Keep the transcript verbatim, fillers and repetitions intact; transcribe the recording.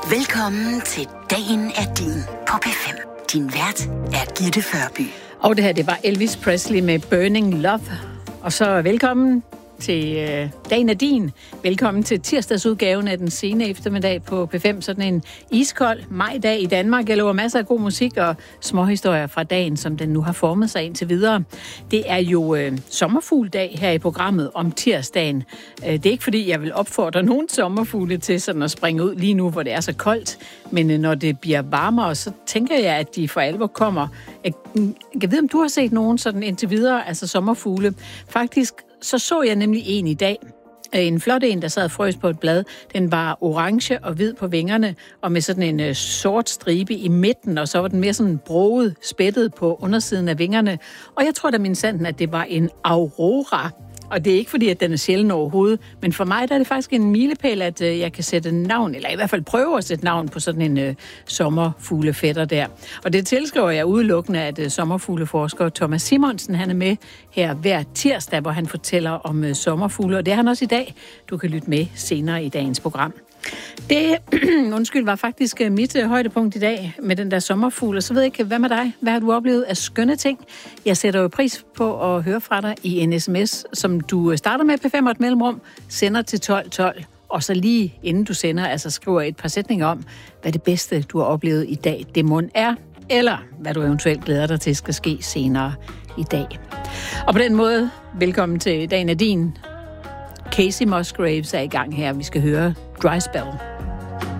Velkommen til Dagen er din på P fem. Din vært er Gitte Førby. Og det her, det var Elvis Presley med Burning Love. Og så velkommen til øh, Dagen er din. Velkommen til tirsdagsudgaven af den sene eftermiddag på P fem. Sådan en iskold majdag i Danmark. Jeg lover masser af god musik og småhistorier fra dagen, som den nu har formet sig indtil videre. Det er jo øh, sommerfugldag her i programmet om tirsdagen. Øh, det er ikke fordi, jeg vil opfordre nogen sommerfugle til sådan at springe ud lige nu, hvor det er så koldt. Men øh, når det bliver varmere, så tænker jeg, at de for alvor kommer. Jeg, jeg ved, om du har set nogen sådan indtil videre, altså sommerfugle. Faktisk så så jeg nemlig en i dag. En flot en, der sad og frøs på et blad. Den var orange og hvid på vingerne, og med sådan en uh, sort stribe i midten, og så var den mere sådan broget, spættet på undersiden af vingerne. Og jeg tror da min sanden, at det var en aurora. Og det er ikke fordi, at den er sjælden overhovedet, men for mig der er det faktisk en milepæl, at øh, jeg kan sætte navn, eller i hvert fald prøve at sætte navn på sådan en øh, sommerfuglefætter der. Og det tilskriver jeg udelukkende, at øh, sommerfugleforsker Thomas Simonsen, han er med her hver tirsdag, hvor han fortæller om øh, sommerfugle, og det er han også i dag. Du kan lytte med senere i dagens program. Det, undskyld, var faktisk mit højdepunkt i dag med den der sommerfugl, og så ved jeg ikke, hvad med dig? Hvad har du oplevet af skønne ting? Jeg sætter jo pris på at høre fra dig i en sms, som du starter med P fem og et mellemrum, sender til tolv tolv, og så lige inden du sender, altså skriver et par sætninger om, hvad det bedste, du har oplevet i dag, det mund er, eller hvad du eventuelt glæder dig til, skal ske senere i dag. Og på den måde, velkommen til Dagen er din. Casey Musgraves er i gang her. Vi skal høre Dry Spell.